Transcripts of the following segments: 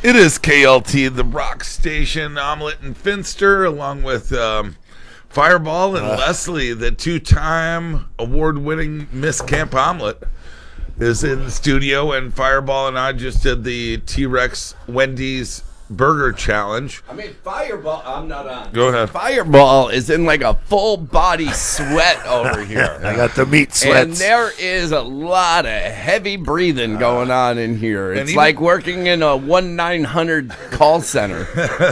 It is KLT, the rock station, Omelet and Finster, along with Fireball and Leslie, the two-time award-winning Miss Camp Omelet, is in the studio, and Fireball and I just did the T-Rex Wendy's Burger Challenge. I mean, Fireball, I'm not on. Go ahead. Fireball is in like a full body sweat over here. I got the meat sweats. And there is a lot of heavy breathing going on in here. It's even, like working in a 1-900 call center.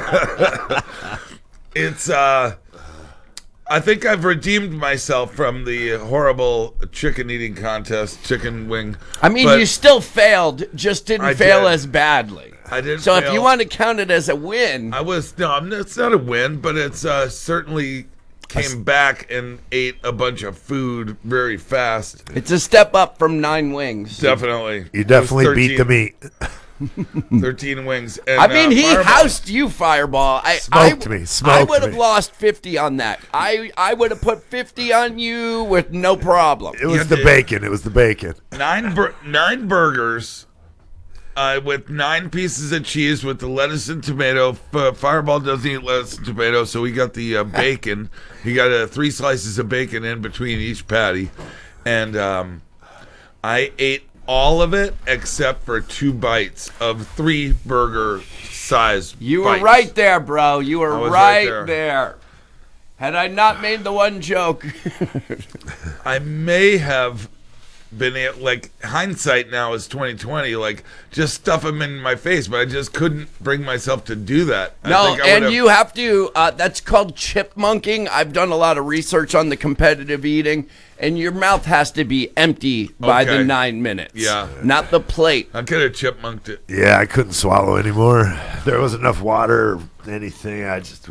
It's, I think I've redeemed myself from the horrible chicken eating contest, chicken wing. I mean, but you still failed, just didn't fail as badly. I didn't So fail. if you want to count it as a win. It's not a win, but it's certainly came back and ate a bunch of food very fast. It's a step up from 9 wings. Definitely. You definitely beat the meat. 13 wings. And, I mean, he Fireball housed you, Fireball. Smoked me. I would have lost 50 on that. I would have put 50 on you with no problem. It was the bacon. It was the bacon. 9 burgers. With 9 pieces of cheese with the lettuce and tomato. Fireball doesn't eat lettuce and tomato, so he got the bacon. He got 3 slices of bacon in between each patty. And I ate all of it except for 2 bites of 3 burger size You bites. were right there, bro. You were was right there. Had I not made the one joke. I may have been like, hindsight now is 2020, like just stuff them in my face, but I just couldn't bring myself to do that. No, and you have to, that's called chipmunking. I've done a lot of research on the competitive eating, and your mouth has to be empty by the 9 minutes. Yeah. Not the plate. I could have chipmunked it. Yeah, I couldn't swallow anymore. There wasn't enough water or anything. I just...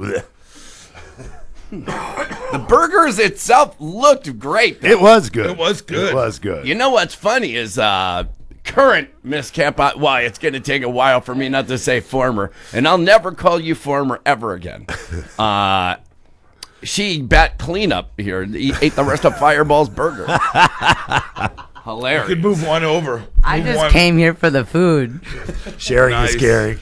The burgers itself looked great, though. It was good. It was good. It was good. You know what's funny is current Miss Camp. Why it's going to take a while for me not to say former, and I'll never call you former ever again. She bat cleanup here. Ate the rest of Fireball's burger. Hilarious. You could move one over. I Move just one. came here for the food. Sharing Nice. is caring.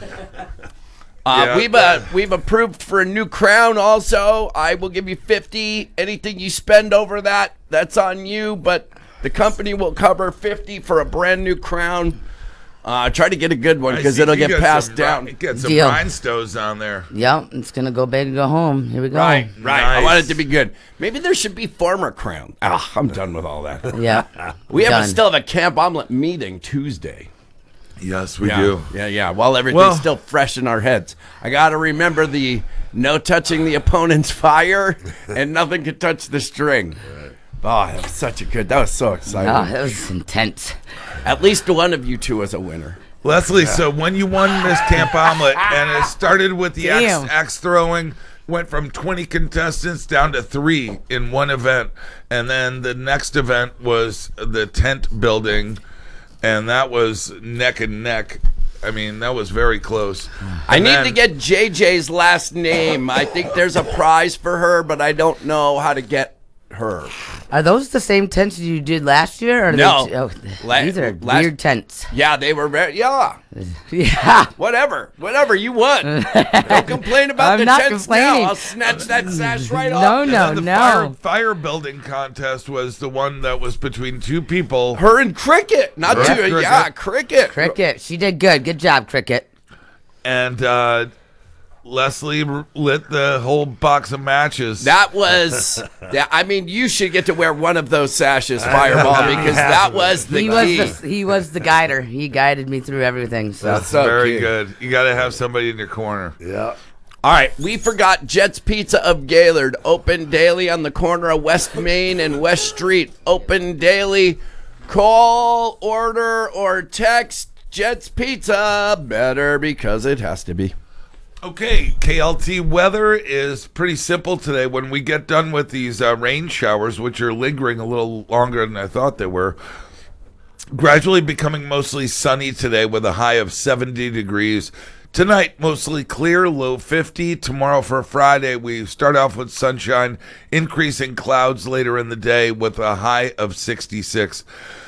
We've approved for a new crown also. I will give you 50. Anything you spend over that, that's on you. But the company will cover 50 for a brand new crown. Try to get a good one I because see it'll you get got passed some down. Get some Deal. rhinestones on there. Yep, it's gonna go big and go home. Here we go. Right. I Nice. want it to be good. Maybe there should be former crown. I'm done with all that. Yeah. We Done. still have a Camp Omelet meeting Tuesday. Yes, we do. Yeah. While everything's Well- still fresh in our heads. I got to remember the no touching the opponent's fire and nothing can touch the string. Oh, that was that was so exciting. Oh, that was intense. At least one of you two is a winner. Leslie, so when you won Miss Camp Omelet, and it started with the Damn. axe throwing, went from 20 contestants down to 3 in one event, and then the next event was the tent building, and that was neck and neck. I mean, that was very close. I And need then- to get JJ's last name. I think there's a prize for her, but I don't know how to get her. Are those the same tents you did last year? Or are No. These are Last- weird tents. Yeah, they were very, yeah. Yeah. Whatever, you won. Don't complain about I'm the not tents complaining. now. I'll snatch that sash right off. No, And no, then the no. fire building contest was the one that was between 2 people. Her and Cricket, not Yeah. two. Cricket. Yeah, Cricket. Cricket. She did good. Good job, Cricket. And Leslie lit the whole box of matches. That was. Yeah, I mean, you should get to wear one of those sashes, Fireball, because that was the key. He was the guider. He guided me through everything. So That's so very cute. good. You got to have somebody in your corner. Yeah. All right, we forgot Jet's Pizza of Gaylord, open daily on the corner of West Main and West Street. Open daily. Call, order, or text Jet's Pizza. Better because it has to be. Okay, KLT weather is pretty simple today. When we get done with these rain showers, which are lingering a little longer than I thought they were, gradually becoming mostly sunny today with a high of 70 degrees. Tonight, mostly clear, low 50. Tomorrow for Friday, we start off with sunshine, increasing clouds later in the day with a high of 66.